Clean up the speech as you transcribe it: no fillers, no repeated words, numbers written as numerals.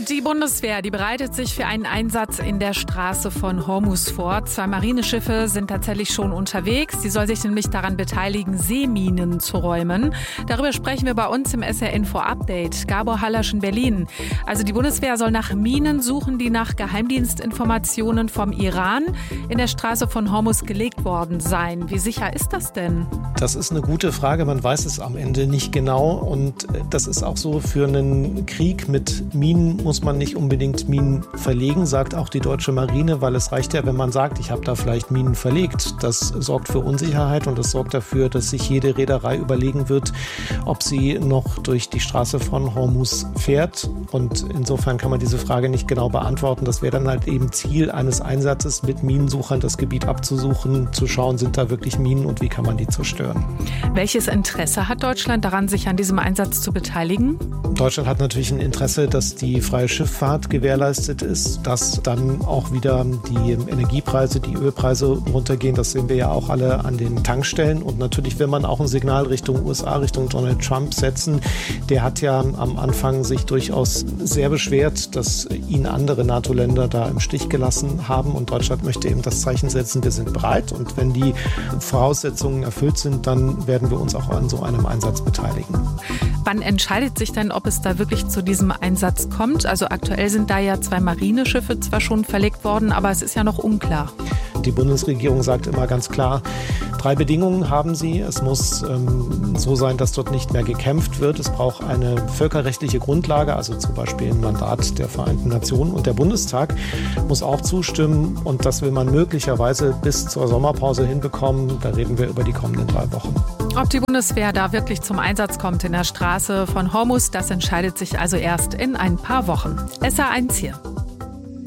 Die Bundeswehr, die bereitet sich für einen Einsatz in der Straße von Hormuz vor. 2 Marineschiffe sind tatsächlich schon unterwegs. Sie soll sich nämlich daran beteiligen, Seeminen zu räumen. Darüber sprechen wir bei uns im SR Info Update. Gabor Hallasch in Berlin. Also die Bundeswehr soll nach Minen suchen, die nach Geheimdienstinformationen vom Iran in der Straße von Hormuz gelegt worden seien. Wie sicher ist das denn? Das ist eine gute Frage. Man weiß es am Ende nicht genau. Und das ist auch so, für einen Krieg mit Minen muss man nicht unbedingt Minen verlegen, sagt auch die deutsche Marine, weil es reicht ja, wenn man sagt, ich habe da vielleicht Minen verlegt. Das sorgt für Unsicherheit und das sorgt dafür, dass sich jede Reederei überlegen wird, ob sie noch durch die Straße von Hormuz fährt. Und insofern kann man diese Frage nicht genau beantworten. Das wäre dann halt eben Ziel eines Einsatzes, mit Minensuchern das Gebiet abzusuchen, zu schauen, sind da wirklich Minen und wie kann man die zerstören. Welches Interesse hat Deutschland daran, sich an diesem Einsatz zu beteiligen? Deutschland hat natürlich ein Interesse, dass die freie Schifffahrt gewährleistet ist, dass dann auch wieder die Energiepreise, die Ölpreise runtergehen. Das sehen wir ja auch alle an den Tankstellen. Und natürlich will man auch ein Signal Richtung USA, Richtung Donald Trump setzen. Der hat ja am Anfang sich durchaus sehr beschwert, dass ihn andere NATO-Länder da im Stich gelassen haben. Und Deutschland möchte eben das Zeichen setzen, wir sind bereit. Und wenn die Voraussetzungen erfüllt sind, dann werden wir uns auch an so einem Einsatz beteiligen. Wann entscheidet sich denn, ob es da wirklich zu diesem Einsatz kommt? Also aktuell sind da ja 2 Marineschiffe zwar schon verlegt worden, aber es ist ja noch unklar. Die Bundesregierung sagt immer ganz klar, 3 Bedingungen haben sie. Es muss so sein, dass dort nicht mehr gekämpft wird. Es braucht eine völkerrechtliche Grundlage, also zum Beispiel ein Mandat der Vereinten Nationen. Und der Bundestag muss auch zustimmen. Und das will man möglicherweise bis zur Sommerpause hinbekommen. Da reden wir über die kommenden 3 Wochen. Ob die Bundeswehr da wirklich zum Einsatz kommt in der Straße von Hormuz, das entscheidet sich also erst in ein paar Wochen. SR1 hier.